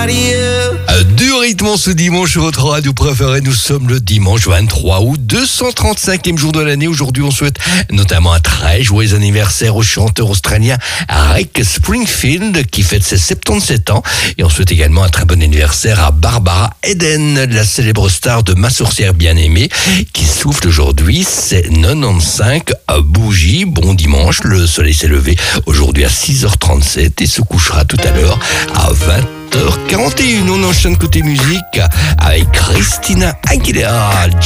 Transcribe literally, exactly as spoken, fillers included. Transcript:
somebody else. Du rythme ce dimanche sur votre radio préférée. Nous sommes le dimanche vingt-trois août, deux cent trente-cinquième jour de l'année. Aujourd'hui, on souhaite notamment un très joyeux anniversaire au chanteur australien Rick Springfield qui fête ses soixante-dix-sept ans. Et on souhaite également un très bon anniversaire à Barbara Eden, la célèbre star de Ma sorcière bien-aimée, qui souffle aujourd'hui ses quatre-vingt-quinze bougies. Bon dimanche, le soleil s'est levé aujourd'hui à six heures trente-sept et se couchera tout à l'heure à vingt heures quarante et une. On enchaîne côté musique avec Christina Aguilera.